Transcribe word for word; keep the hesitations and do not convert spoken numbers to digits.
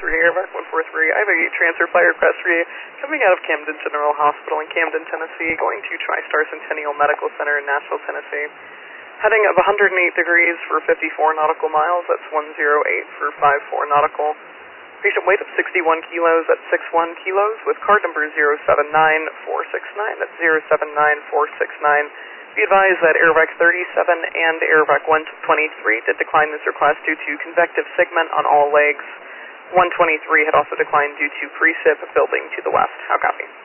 three, Airvac one four three. I have a transfer flight request for you coming out of Camden General Hospital in Camden, Tennessee, going to TriStar Centennial Medical Center in Nashville, Tennessee. Heading of one hundred eight degrees for fifty-four nautical miles, that's one oh eight for fifty-four nautical. Patient weight of sixty-one kilos at sixty-one kilos with card number zero seven nine four six nine, that's zero seven nine four six nine. Be advised that Airvac thirty-seven and Airvac one twenty-three did decline this request due to convective segment on all legs. one twenty-three had also declined due to precip building to the west. How copy?